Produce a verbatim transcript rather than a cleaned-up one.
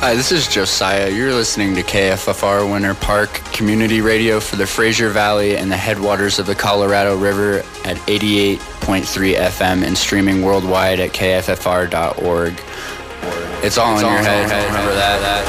Hi, this is Josiah. You're listening to K F F R Winter Park Community Radio for the Fraser Valley and the headwaters of the Colorado River at eighty-eight point three F M and streaming worldwide at K F F R dot org. It's all it's in all your head. head. Remember that. that.